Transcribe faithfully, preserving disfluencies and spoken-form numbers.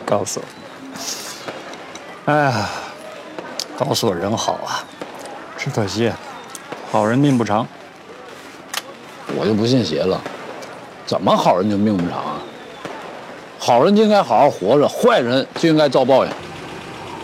告诉我。哎呀，告诉我人好啊，只可惜好人命不长。 我就不信邪了，怎么好人就命不长啊？好人就应该好好活着，坏人就应该遭报应。